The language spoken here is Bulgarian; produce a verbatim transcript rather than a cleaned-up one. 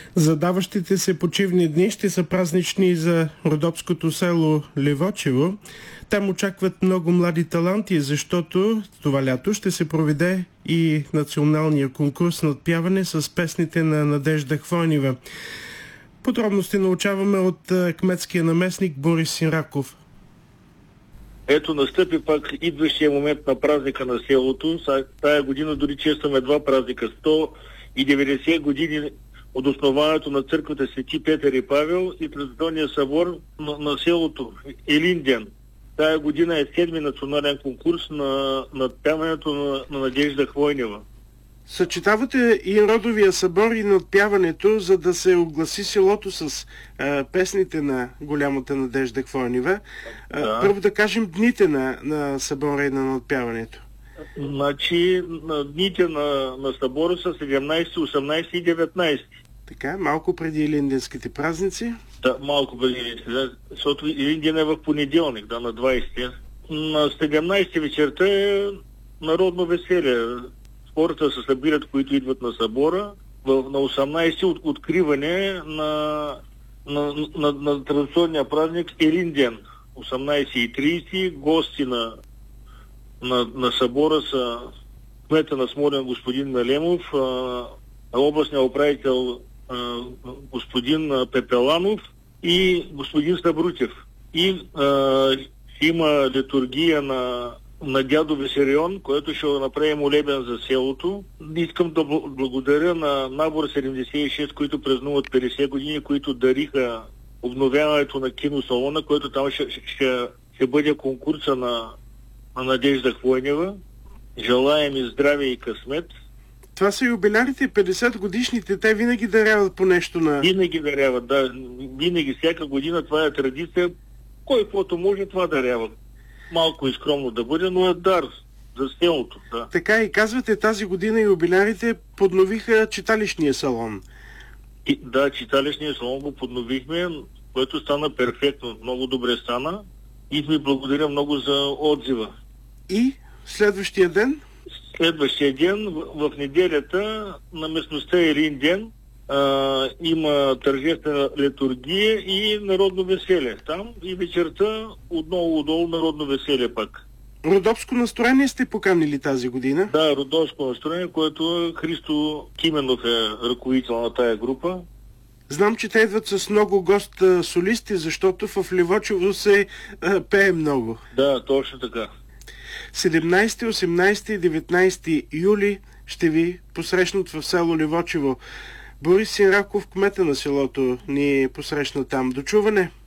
Задаващите се почивни дни ще са празнични за родопското село Ливочево. Там очакват много млади таланти, защото това лято ще се проведе и националния конкурс на отпяване с песните на Надежда Хвойнева. Подробности научаваме от кметския наместник Борис Сираков. Ето настъпи пак идващия момент на празника на селото. Тая година дори честваме два празника. сто и деветдесет години от основанието на църквата Свети Петър и Павел и традиционния събор на, на селото Илинден. Тая година е седми национален конкурс на надпяването на, на Надежда Хвойнева. Съчетавате и родовия събор и надпяването, за да се огласи селото с а, песните на голямата Надежда Хвойнева. А, да. Първо да кажем дните на, на събора и на надпяването. Значи на дните на, на събора са седемнайсети, осемнайсети и деветнайсети. Така, малко преди Илинденските празници. Да, малко преди, да, защото Илинден е в понеделник, да, на двайсети. На седемнайсети вечерта е народно веселие. Хората се събират, които идват на събора. На осемнайсети от, откриване на, на, на, на традиционния празник Илинден. осемнайсети и трийсети гости на, на, на събора са кмета на Смолян господин Мелемов, областния управител господин Пепеланов и господин Стабрутев. И а, има литургия на, на дядо Весерион, който ще направи молебен за селото. Искам да благодаря на набор седемдесет и шест, които празнуват петдесет години, които дариха обновяването на киносалона, който там ще, ще, ще бъде конкурса на, на Надежда Хвойнева. Желаем и здраве и късмет. Това са юбилярите, петдесет годишните, те винаги даряват по нещо на... Винаги даряват, да. Винаги, всяка година, това е традиция. Кой каквото може, това дарява. Малко и скромно да бъде, но е дар за селото, да. Така и казвате, тази година юбилярите подновиха читалищния салон. И, да, читалищния салон го подновихме, което стана перфектно. Много добре стана и ви благодаря много за отзива. И следващия ден? Следващия ден, в, в неделята, на местността Илинден, а, има тържествена литургия и народно веселие. Там и вечерта отново отдолу народно веселие пак. Родопско настроение сте поканили тази година? Да, родопско настроение, което Христо Кименов е ръководител на тая група. Знам, че те идват с много гост-солисти, защото в Ливочево се а, пее много. Да, точно така. седемнайсети, осемнайсети и деветнайсети юли ще ви посрещнат в село Ливочево. Борис Сираков, кмета на селото, ни посрещна там. До чуване!